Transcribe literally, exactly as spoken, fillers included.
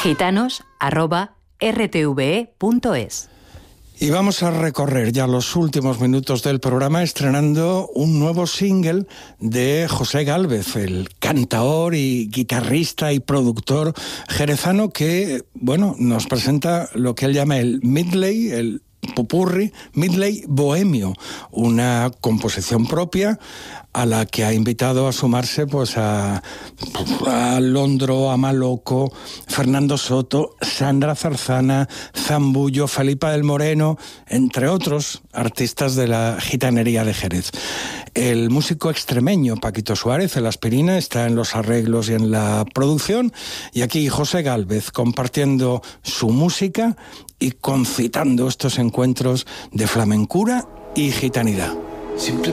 gitanos arroba r t v e punto es. Y vamos a recorrer ya los últimos minutos del programa estrenando un nuevo single de José Gálvez, el cantaor y guitarrista y productor jerezano que, bueno, nos presenta lo que él llama el medley, el popurrí, medley bohemio, una composición propia a la que ha invitado a sumarse pues a, a Londro, a Maloco, Fernando Soto, Sandra Zarzana, Zambullo, Felipa del Moreno, entre otros artistas de la gitanería de Jerez. El músico extremeño Paquito Suárez, el Aspirina, está en los arreglos y en la producción, y aquí José Gálvez compartiendo su música y concitando estos encuentros de flamencura y gitanidad. Siempre